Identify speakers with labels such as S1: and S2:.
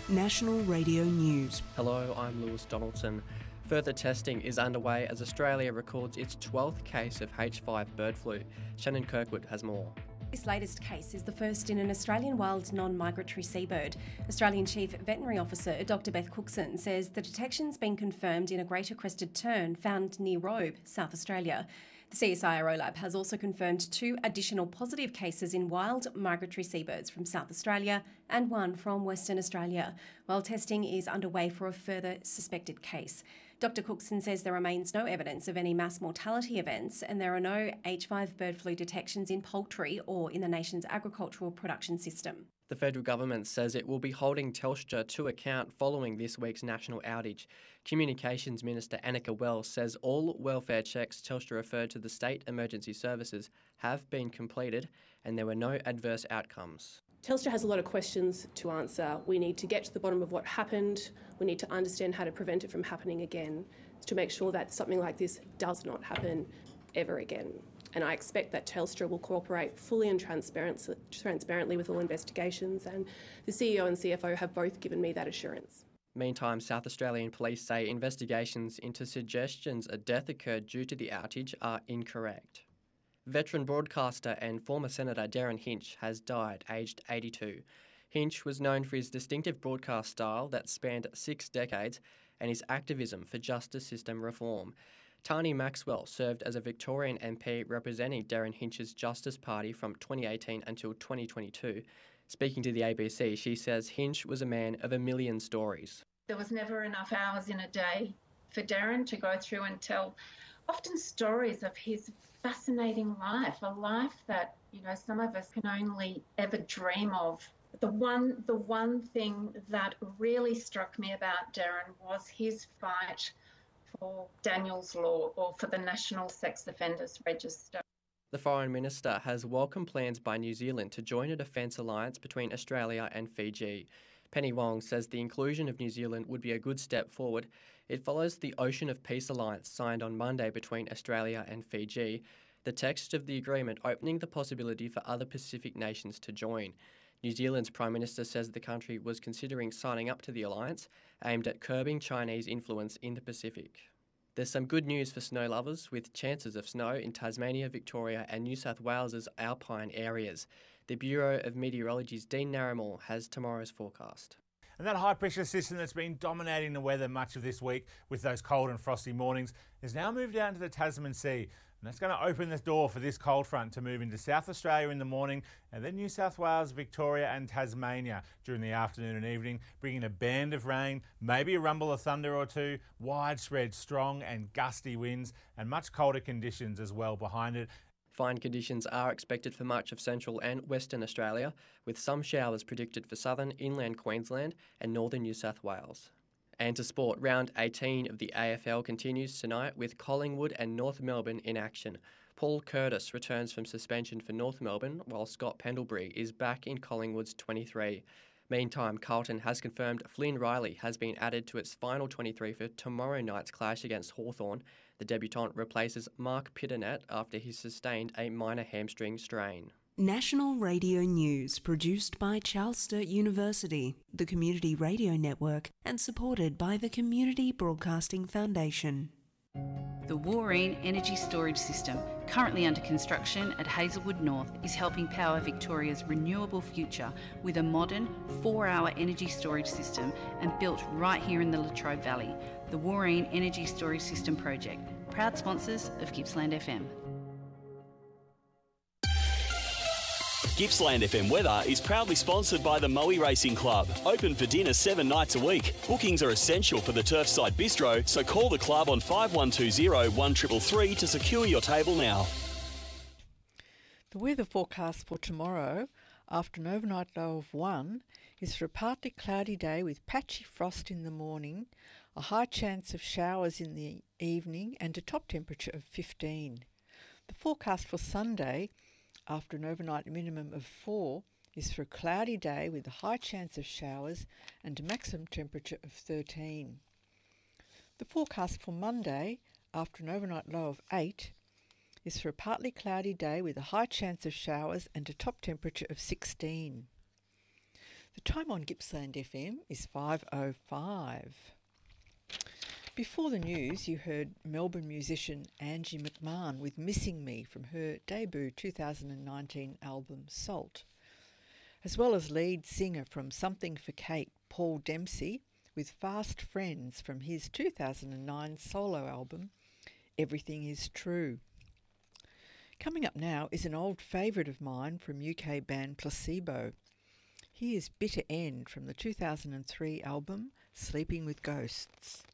S1: National Radio News.
S2: Hello, I'm Lewis Donaldson. Further testing is underway as Australia records its 12th case of H5 bird flu. Shannon Kirkwood has more.
S3: This latest case is the first in an Australian wild non-migratory seabird. Australian Chief Veterinary Officer Dr Beth Cookson says the detection's been confirmed in a greater crested tern found near Robe, South Australia. The CSIRO lab has also confirmed 2 additional positive cases in wild migratory seabirds from South Australia and 1 from Western Australia, while testing is underway for a further suspected case. Dr Cookson says there remains no evidence of any mass mortality events and there are no H5 bird flu detections in poultry or in the nation's agricultural production system.
S2: The federal government says it will be holding Telstra to account following this week's national outage. Communications Minister Annika Wells says all welfare checks Telstra referred to the state emergency services have been completed and there were no adverse outcomes.
S4: Telstra has a lot of questions to answer. We need to get to the bottom of what happened. We need to understand how to prevent it from happening again, to make sure that something like this does not happen ever again. And I expect that Telstra will cooperate fully and transparently with all investigations, and the CEO and CFO have both given me that assurance.
S2: Meantime, South Australian police say investigations into suggestions a death occurred due to the outage are incorrect. Veteran broadcaster and former Senator Derryn Hinch has died, aged 82. Hinch was known for his distinctive broadcast style that spanned 6 decades and his activism for justice system reform. Tani Maxwell served as a Victorian MP representing Derryn Hinch's Justice Party from 2018 until 2022. Speaking to the ABC, she says Hinch was a man of a million stories.
S5: There was never enough hours in a day for Derryn to go through and tell often stories of his fascinating life, a life that, some of us can only ever dream of. The one thing that really struck me about Derryn was his fight for Daniel's Law, or for the National Sex Offenders Register.
S2: The Foreign Minister has welcomed plans by New Zealand to join a defence alliance between Australia and Fiji. Penny Wong says the inclusion of New Zealand would be a good step forward. It follows the Ocean of Peace alliance signed on Monday between Australia and Fiji, the text of the agreement opening the possibility for other Pacific nations to join. New Zealand's Prime Minister says the country was considering signing up to the alliance, aimed at curbing Chinese influence in the Pacific. There's some good news for snow lovers, with chances of snow in Tasmania, Victoria and New South Wales's alpine areas. The Bureau of Meteorology's Dean Narramore has tomorrow's forecast.
S6: And that high-pressure system that's been dominating the weather much of this week with those cold and frosty mornings has now moved down to the Tasman Sea. And that's going to open the door for this cold front to move into South Australia in the morning and then New South Wales, Victoria and Tasmania during the afternoon and evening, bringing a band of rain, maybe a rumble of thunder or two, widespread strong and gusty winds and much colder conditions as well behind it.
S2: Fine conditions are expected for much of central and western Australia, with some showers predicted for southern, inland Queensland and northern New South Wales. And to sport, round 18 of the AFL continues tonight with Collingwood and North Melbourne in action. Paul Curtis returns from suspension for North Melbourne, while Scott Pendlebury is back in Collingwood's 23. Meantime, Carlton has confirmed Flynn Riley has been added to its final 23 for tomorrow night's clash against Hawthorn. The debutant replaces Mark Pitternet after he sustained a minor hamstring strain.
S1: National Radio News, produced by Charles Sturt University, the Community Radio Network, and supported by the Community Broadcasting Foundation.
S7: The Wooreen Energy Storage System, currently under construction at Hazelwood North, is helping power Victoria's renewable future with a modern 4-hour energy storage system and built right here in the Latrobe Valley. The Wooreen Energy Storage System project, proud sponsors of Gippsland FM.
S8: Gippsland FM Weather is proudly sponsored by the Moe Racing Club. Open for dinner 7 nights a week. Bookings are essential for the Turfside Bistro, so call the club on 5120 1333 to secure your table now.
S9: The weather forecast for tomorrow, after an overnight low of 1, is for a partly cloudy day with patchy frost in the morning, a high chance of showers in the evening and a top temperature of 15. The forecast for Sunday, after an overnight minimum of 4, is for a cloudy day with a high chance of showers and a maximum temperature of 13. The forecast for Monday, after an overnight low of 8, is for a partly cloudy day with a high chance of showers and a top temperature of 16. The time on Gippsland FM is 5:05. Before the news, you heard Melbourne musician Angie McMahon with Missing Me from her debut 2019 album Salt, as well as lead singer from Something for Kate, Paul Dempsey, with Fast Friends from his 2009 solo album Everything Is True. Coming up now is an old favourite of mine from UK band Placebo. Here's Bitter End from the 2003 album Sleeping with Ghosts.